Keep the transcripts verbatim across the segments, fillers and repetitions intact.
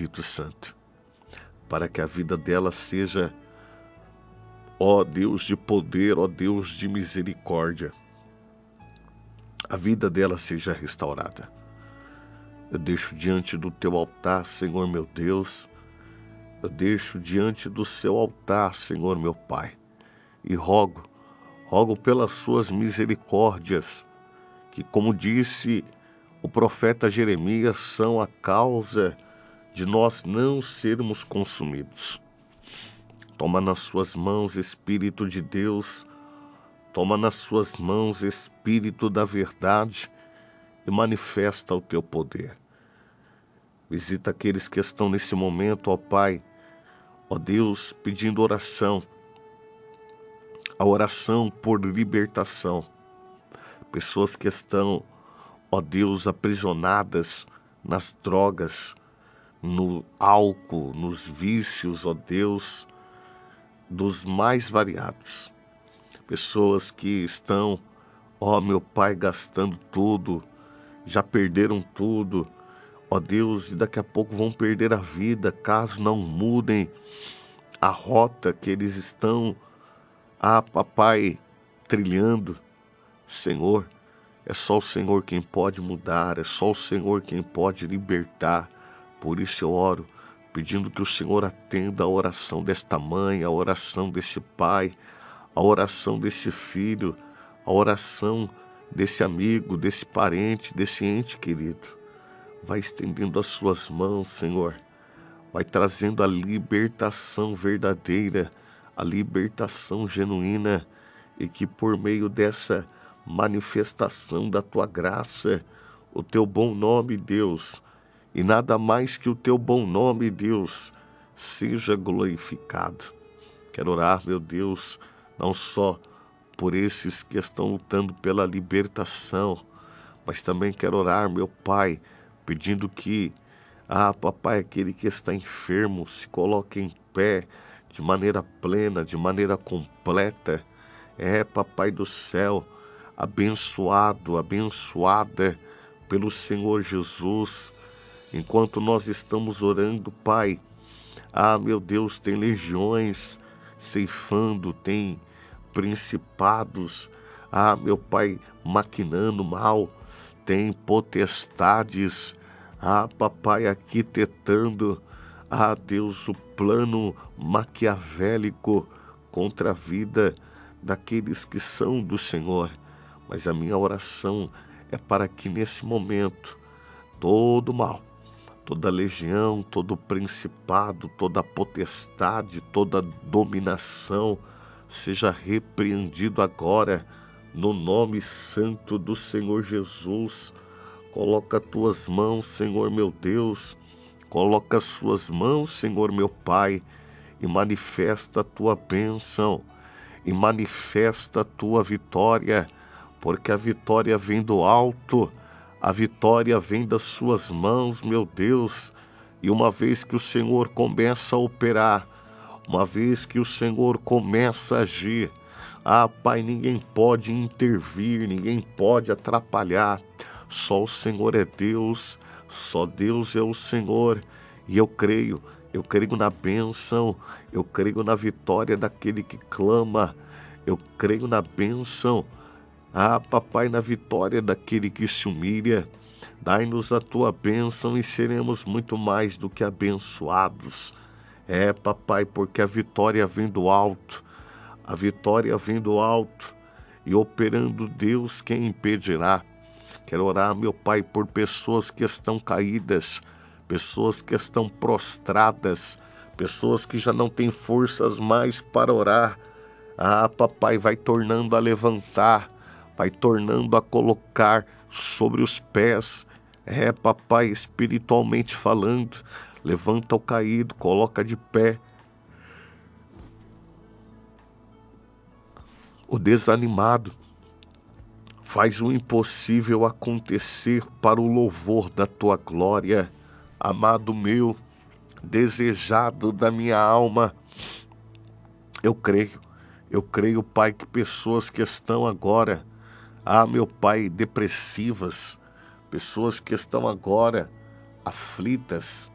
Espírito Santo, para que a vida dela seja, ó Deus de poder, ó Deus de misericórdia, a vida dela seja restaurada. Eu deixo diante do teu altar, Senhor meu Deus, eu deixo diante do seu altar, Senhor meu Pai, e rogo, rogo pelas suas misericórdias, que, como disse o profeta Jeremias, são a causa de nós não sermos consumidos. Toma nas suas mãos, Espírito de Deus, toma nas suas mãos, Espírito da verdade, e manifesta o teu poder. Visita aqueles que estão nesse momento, ó Pai, ó Deus, pedindo oração, a oração por libertação. Pessoas que estão, ó Deus, aprisionadas nas drogas, no álcool, nos vícios, ó Deus, dos mais variados. Pessoas que estão, ó meu Pai, gastando tudo, já perderam tudo, ó Deus, e daqui a pouco vão perder a vida, caso não mudem a rota que eles estão, ah, papai, trilhando. Senhor, é só o Senhor quem pode mudar, é só o Senhor quem pode libertar. Por isso eu oro, pedindo que o Senhor atenda a oração desta mãe, a oração desse pai, a oração desse filho, a oração desse amigo, desse parente, desse ente querido. Vai estendendo as suas mãos, Senhor, vai trazendo a libertação verdadeira, a libertação genuína, e que por meio dessa manifestação da tua graça, o teu bom nome, Deus, e nada mais que o teu bom nome, Deus, seja glorificado. Quero orar, meu Deus, não só por esses que estão lutando pela libertação, mas também quero orar, meu Pai, pedindo que, ah, papai, aquele que está enfermo se coloque em pé de maneira plena, de maneira completa. É, papai do céu, abençoado, abençoada pelo Senhor Jesus. Enquanto nós estamos orando, Pai, ah, meu Deus, tem legiões ceifando, tem principados, ah, meu Pai, maquinando mal, tem potestades, ah, papai, arquitetando, ah, Deus, o plano maquiavélico contra a vida daqueles que são do Senhor. Mas a minha oração é para que nesse momento todo mal, toda legião, todo principado, toda potestade, toda dominação seja repreendido agora no nome santo do Senhor Jesus. Coloca as tuas mãos, Senhor meu Deus, coloca as suas mãos, Senhor meu Pai, e manifesta a tua bênção, e manifesta a tua vitória, porque a vitória vem do alto, a vitória vem das suas mãos, meu Deus. E uma vez que o Senhor começa a operar, uma vez que o Senhor começa a agir, ah, Pai, ninguém pode intervir, ninguém pode atrapalhar. Só o Senhor é Deus, só Deus é o Senhor. E eu creio, eu creio na bênção, eu creio na vitória daquele que clama, eu creio na bênção, ah, papai, na vitória daquele que se humilha. Dai-nos a tua bênção e seremos muito mais do que abençoados. É, papai, porque a vitória vem do alto, a vitória vem do alto, e operando Deus, quem impedirá? Quero orar, meu Pai, por pessoas que estão caídas, pessoas que estão prostradas, pessoas que já não têm forças mais para orar. Ah, papai, vai tornando a levantar, vai tornando a colocar sobre os pés. É, papai, espiritualmente falando, levanta o caído, coloca de pé o desanimado. Faz o impossível acontecer para o louvor da tua glória. Amado meu, desejado da minha alma, eu creio, eu creio, Pai, que pessoas que estão agora, ah, meu Pai, depressivas, pessoas que estão agora aflitas,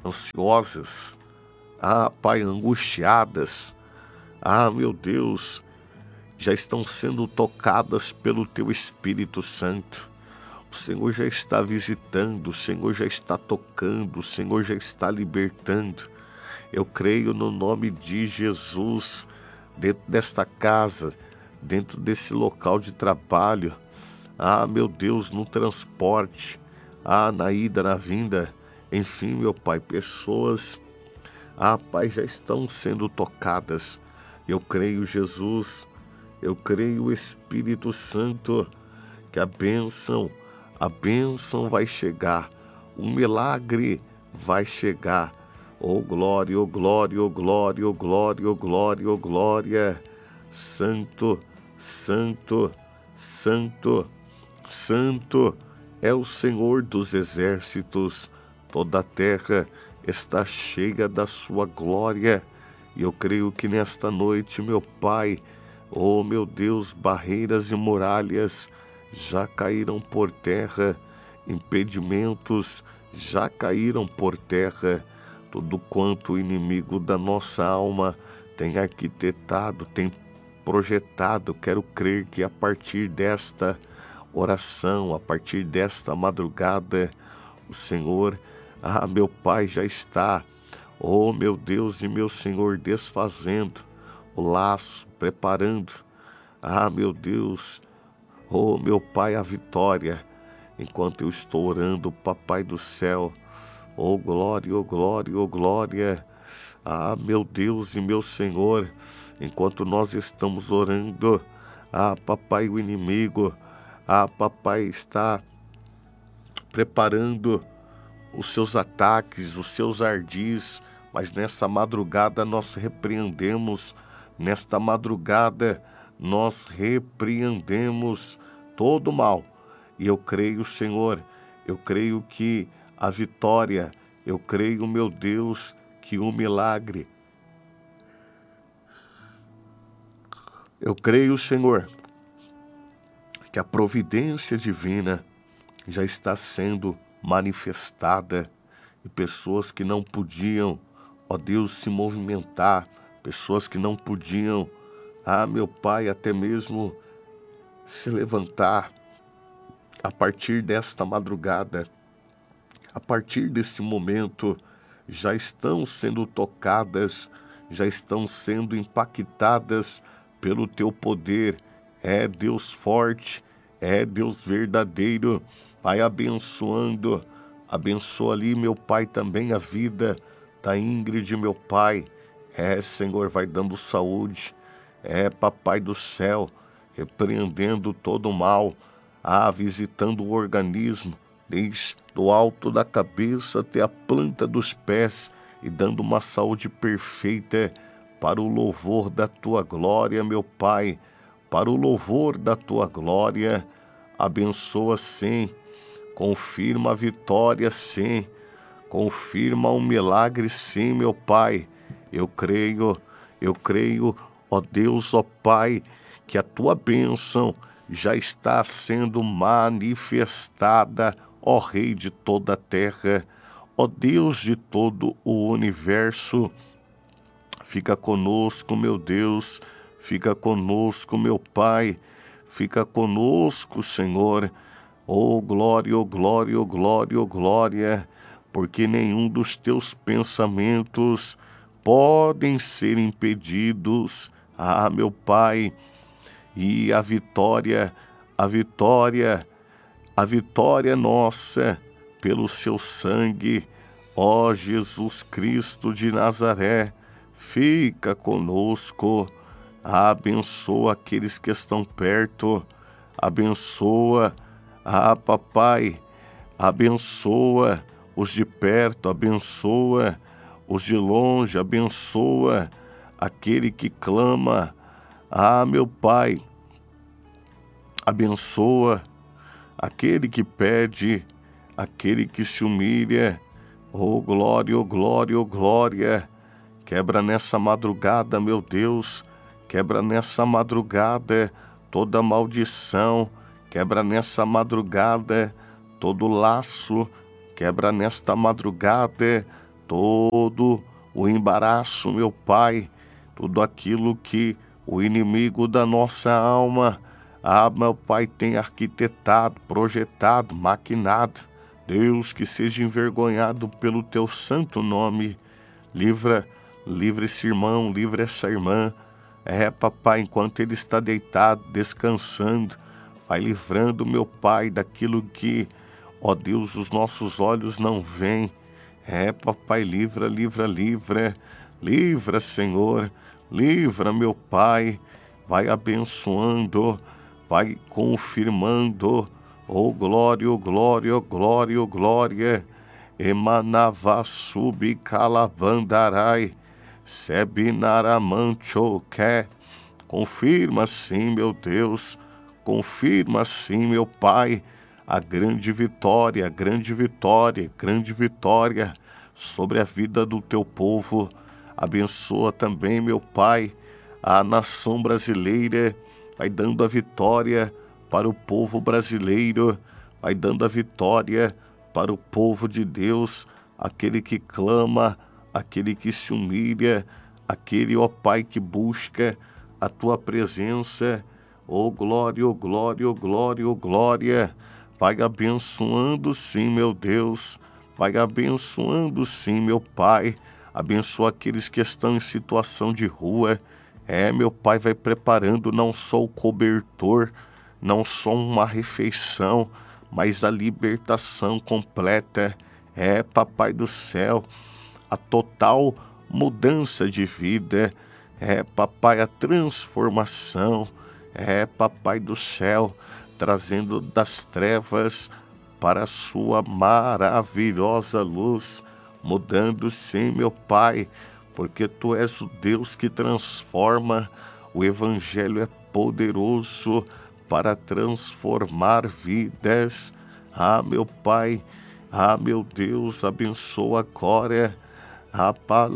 ansiosas, ah, Pai, angustiadas, ah, meu Deus, já estão sendo tocadas pelo Teu Espírito Santo. O Senhor já está visitando, o Senhor já está tocando, o Senhor já está libertando. Eu creio no nome de Jesus, dentro desta casa, dentro desse local de trabalho, ah, meu Deus, no transporte, ah, na ida, na vinda, enfim, meu Pai, pessoas, ah, Pai, já estão sendo tocadas. Eu creio, Jesus, eu creio, Espírito Santo, que a bênção, a bênção vai chegar, o milagre vai chegar. Oh glória, oh glória, oh glória, oh glória, oh glória, oh glória. Santo, santo, santo, santo é o Senhor dos exércitos. Toda a terra está cheia da sua glória. E eu creio que nesta noite, meu Pai, oh meu Deus, barreiras e muralhas já caíram por terra, impedimentos já caíram por terra. Tudo quanto o inimigo da nossa alma tem arquitetado, tem projetado, quero crer que a partir desta oração, a partir desta madrugada, o Senhor, ah, meu Pai, já está, oh meu Deus e meu Senhor, desfazendo o laço, preparando, ah, meu Deus, oh meu Pai, a vitória, enquanto eu estou orando, Papai do céu. Oh glória, oh glória, oh glória, ah, meu Deus e meu Senhor, enquanto nós estamos orando, ah, Papai, o inimigo, ah, Papai, está preparando os seus ataques, os seus ardis, mas nessa madrugada nós repreendemos, nesta madrugada nós repreendemos todo o mal. E eu creio, Senhor, eu creio que a vitória, eu creio, meu Deus, que o milagre, eu creio, Senhor, que a providência divina já está sendo manifestada e pessoas que não podiam, ó Deus, se movimentar, pessoas que não podiam, ah, meu Pai, até mesmo se levantar a partir desta madrugada, a partir desse momento, já estão sendo tocadas, já estão sendo impactadas pelo Teu poder. É Deus forte, é Deus verdadeiro. Pai, abençoando, abençoa ali, meu Pai, também a vida da Ingrid, meu Pai. É, Senhor, vai dando saúde. É, Papai do céu, repreendendo todo o mal, ah, visitando o organismo, desde do alto da cabeça até a planta dos pés e dando uma saúde perfeita para o louvor da Tua glória, meu Pai, para o louvor da Tua glória. Abençoa sim, confirma a vitória sim, confirma um milagre sim, meu Pai. Eu creio, eu creio, ó Deus, ó Pai, que a Tua bênção já está sendo manifestada, ó Rei de toda a terra, ó Deus de todo o universo. Fica conosco, meu Deus, fica conosco, meu Pai, fica conosco, Senhor. Oh glória, oh glória, oh glória, oh glória, porque nenhum dos Teus pensamentos podem ser impedidos. Ah, meu Pai, e a vitória, a vitória, a vitória nossa pelo Seu sangue, ó Jesus Cristo de Nazaré, fica conosco, abençoa aqueles que estão perto, abençoa, ah, Papai, abençoa os de perto, abençoa os de longe, abençoa aquele que clama, ah, meu Pai, abençoa aquele que pede, aquele que se humilha. Oh glória, oh glória, oh glória, quebra nessa madrugada, meu Deus, quebra nessa madrugada toda maldição, quebra nessa madrugada todo laço, quebra nesta madrugada todo o embaraço, meu Pai, tudo aquilo que o inimigo da nossa alma, ah, meu Pai, tem arquitetado, projetado, maquinado. Deus, que seja envergonhado pelo teu santo nome. Livra, livra esse irmão, livra essa irmã. É, papai, enquanto ele está deitado, descansando, vai livrando, meu Pai, daquilo que, ó Deus, os nossos olhos não veem. É, papai, livra, livra, livra, livra, Senhor, livra, meu Pai, vai abençoando, vai confirmando, oh glória, oh glória, oh glória, oh glória, emanava subi calabandarai, sebinaramanchoque, confirma sim, meu Deus, confirma sim, meu Pai, a grande vitória, grande vitória, grande vitória sobre a vida do teu povo. Abençoa também, meu Pai, a nação brasileira, vai dando a vitória para o povo brasileiro, vai dando a vitória para o povo de Deus, aquele que clama, aquele que se humilha, aquele, ó Pai, que busca a tua presença. Ó glória, ó glória, ó glória, ó glória. Vai abençoando sim, meu Deus, vai abençoando sim, meu Pai, abençoa aqueles que estão em situação de rua. É, meu Pai, vai preparando não só o cobertor, não só uma refeição, mas a libertação completa. É, Papai do céu, a total mudança de vida. É, Papai, a transformação. É, Papai do céu, trazendo das trevas para a sua maravilhosa luz, mudando sim, meu Pai, porque Tu és o Deus que transforma. O Evangelho é poderoso para transformar vidas. Ah, meu Pai, ah, meu Deus, abençoa agora a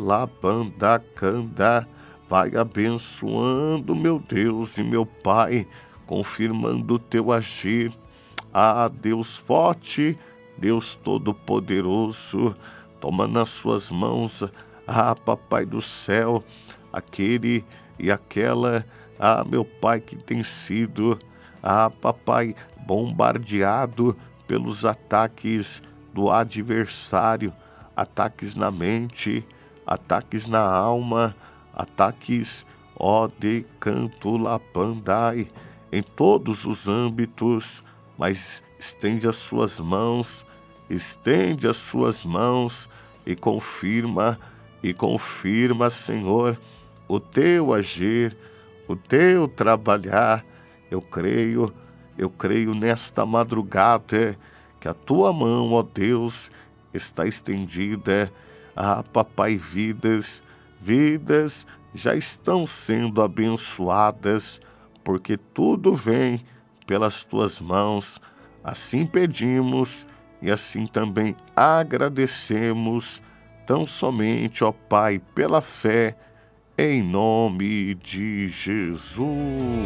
palabandacanda, vai abençoando, meu Deus e meu Pai, confirmando o teu agir. Ah, Deus forte, Deus todo-poderoso, toma nas suas mãos, ah, Papai do céu, aquele e aquela, ah, meu Pai, que tem sido, ah, Papai, bombardeado pelos ataques do adversário, ataques na mente, ataques na alma, ataques, ó, de canto lapandai, em todos os âmbitos, mas estende as suas mãos, estende as suas mãos e confirma, e confirma, Senhor, o teu agir, o teu trabalhar. Eu creio, eu creio nesta madrugada que a tua mão, ó Deus, está estendida. Ah, Papai, vidas, vidas já estão sendo abençoadas, porque tudo vem pelas tuas mãos. Assim pedimos e assim também agradecemos, tão somente, ó Pai, pela fé, em nome de Jesus.